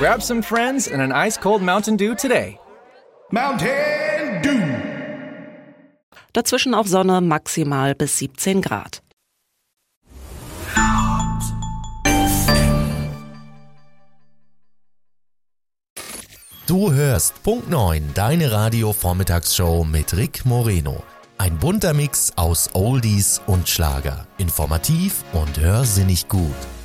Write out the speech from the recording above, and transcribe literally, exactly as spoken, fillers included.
Grab some friends and an ice-cold Mountain Dew today. Mountain Dew. Dazwischen auch Sonne, maximal bis siebzehn Grad. Du hörst Punkt neun, deine Radio-Vormittagsshow mit Rick Moreno. Ein bunter Mix aus Oldies und Schlager. Informativ und hörsinnig gut.